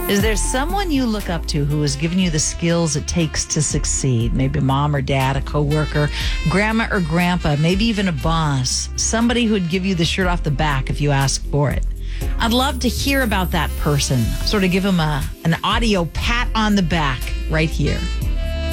Is there someone you look up to who has given you the skills it takes to succeed? Maybe mom or dad, a coworker, grandma or grandpa, maybe even a boss. Somebody who'd give you the shirt off the back if you asked for it. I'd love to hear about that person. Sort of give them an audio pat on the back right here.